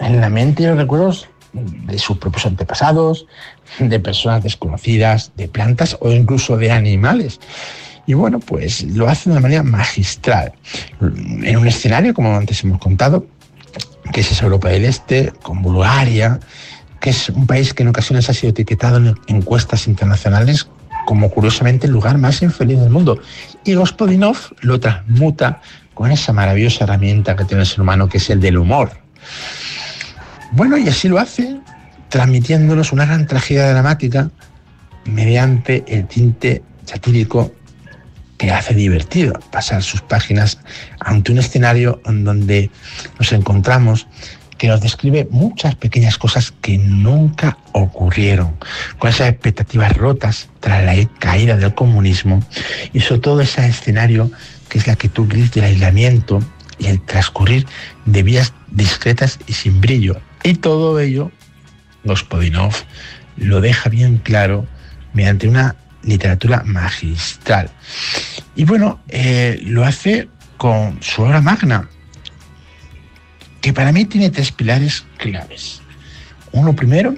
en la mente y los recuerdos de sus propios antepasados, de personas desconocidas, de plantas o incluso de animales. Y bueno, pues lo hace de una manera magistral, en un escenario, como antes hemos contado, que es esa Europa del Este, con Bulgaria, que es un país que en ocasiones ha sido etiquetado en encuestas internacionales como curiosamente el lugar más infeliz del mundo. Y Gospodinov lo transmuta con esa maravillosa herramienta que tiene el ser humano, que es el del humor. Bueno, y así lo hace, transmitiéndonos una gran tragedia dramática mediante el tinte satírico que hace divertido pasar sus páginas ante un escenario en donde nos encontramos, que nos describe muchas pequeñas cosas que nunca ocurrieron, con esas expectativas rotas tras la caída del comunismo y sobre todo ese escenario que es la quietud gris del aislamiento y el transcurrir de vías discretas y sin brillo. Y todo ello, Gospodinov lo deja bien claro mediante una literatura magistral. Y bueno, lo hace con su obra magna, que para mí tiene 3 pilares claves. Uno primero,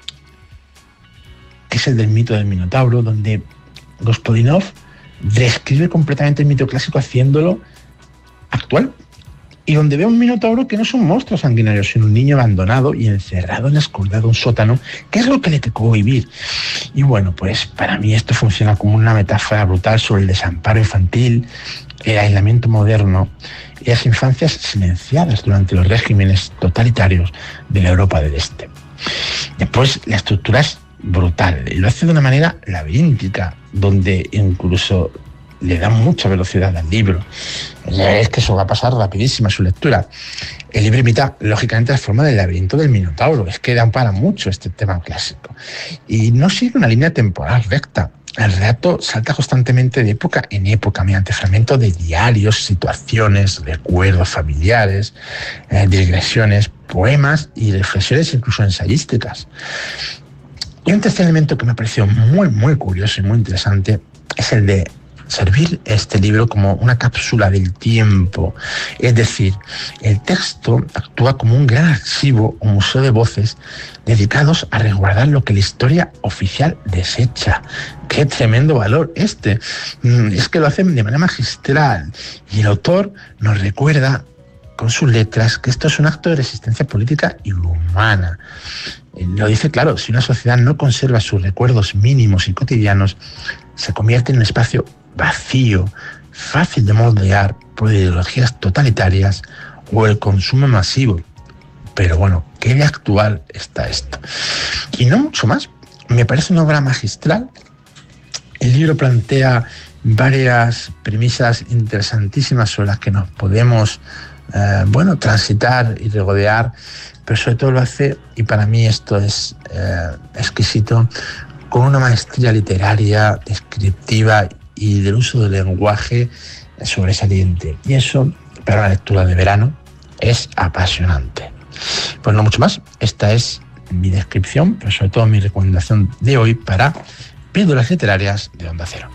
que es el del mito del Minotauro, donde Gospodinov describe completamente el mito clásico haciéndolo actual, y donde ve un minotauro que no es un monstruo sanguinario, sino un niño abandonado y encerrado en la oscuridad de un sótano, que es lo que le tocó vivir. Y bueno, pues para mí esto funciona como una metáfora brutal sobre el desamparo infantil, el aislamiento moderno y las infancias silenciadas durante los regímenes totalitarios de la Europa del Este. Después, la estructura es brutal, y lo hace de una manera laberíntica, donde incluso le da mucha velocidad al libro. Es que eso va a pasar rapidísima su lectura. El libro imita, lógicamente, la forma del laberinto del Minotauro. Es que da para mucho este tema clásico. Y no sigue una línea temporal recta. El relato salta constantemente de época en época, mediante fragmentos de diarios, situaciones, recuerdos familiares, digresiones, poemas y reflexiones incluso ensayísticas. Y un tercer elemento que me pareció muy, muy curioso y muy interesante es el de servir este libro como una cápsula del tiempo. Es decir, el texto actúa como un gran archivo o museo de voces dedicados a resguardar lo que la historia oficial desecha. ¡Qué tremendo valor este! Es que lo hacen de manera magistral, y el autor nos recuerda con sus letras que esto es un acto de resistencia política y humana. Lo dice claro: si una sociedad no conserva sus recuerdos mínimos y cotidianos, se convierte en un espacio vacío, fácil de moldear por ideologías totalitarias o el consumo masivo. Pero bueno, qué de actual está esto. Y no mucho más. Me parece una obra magistral. El libro plantea varias premisas interesantísimas sobre las que nos podemos transitar y regodear, pero sobre todo lo hace, y para mí esto es exquisito, con una maestría literaria, descriptiva y del uso del lenguaje sobresaliente. Y eso, para una lectura de verano, es apasionante. Pues no mucho más. Esta es mi descripción, pero sobre todo mi recomendación de hoy para Píldoras Literarias de Onda Cero.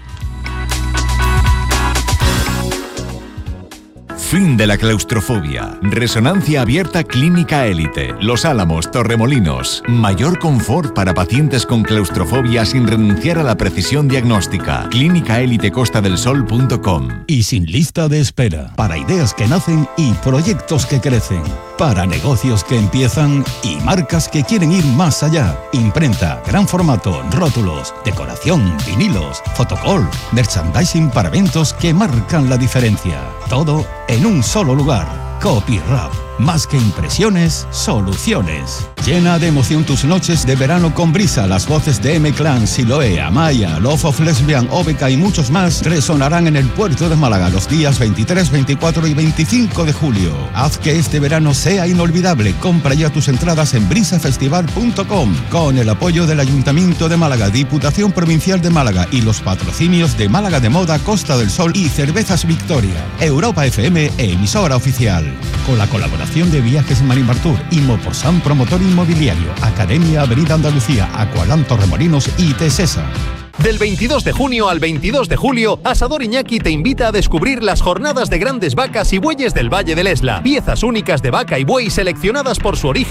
Fin de la claustrofobia. Resonancia abierta Clínica Élite. Los Álamos, Torremolinos. Mayor confort para pacientes con claustrofobia sin renunciar a la precisión diagnóstica. clínicaelitecostadelsol.com. Y sin lista de espera. Para ideas que nacen y proyectos que crecen. Para negocios que empiezan y marcas que quieren ir más allá. Imprenta, gran formato, rótulos, decoración, vinilos, fotocall, merchandising para eventos que marcan la diferencia. Todo en un solo lugar. Copyrap. Más que impresiones, soluciones. Llena de emoción tus noches de verano con Brisa. Las voces de M-Clan, Siloé, Amaya, Love of Lesbian, Obeca y muchos más resonarán en el puerto de Málaga los días 23, 24 y 25 de julio. Haz que este verano sea inolvidable. Compra ya tus entradas en brisafestival.com con el apoyo del Ayuntamiento de Málaga, Diputación Provincial de Málaga y los patrocinios de Málaga de Moda, Costa del Sol y Cervezas Victoria. Europa FM, emisora oficial. Con la colaboración de Viajes Marimartur, Imoporsan Promotor Inmobiliario, Academia Avenida Andalucía, Aqualan Torremolinos y Tesesa. Del 22 de junio al 22 de julio, Asador Iñaki te invita a descubrir las jornadas de grandes vacas y bueyes del Valle del Esla. Piezas únicas de vaca y buey seleccionadas por su origen